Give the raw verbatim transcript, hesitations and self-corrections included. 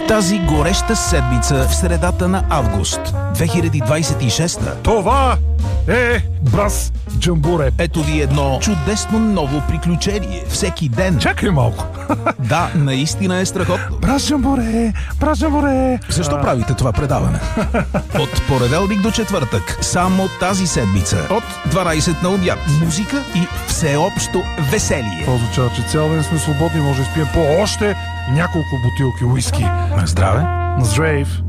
Тази гореща седмица в средата на август две хиляди двадесет и шеста. Това е Брас Джамбуре. Ето ви едно чудесно ново приключение. Всеки ден. Чакай малко. Да, наистина е страхотно. Брас Джамбуре, Брас Джамбуре. Защо а... правите това предаване? От понеделник до четвъртък, само тази седмица, от дванадесет на обяд, музика и всеобщо веселие. Това означава, че цял ден сме свободни, може да спием по още няколко бутилки уиски. На здраве! На здраве!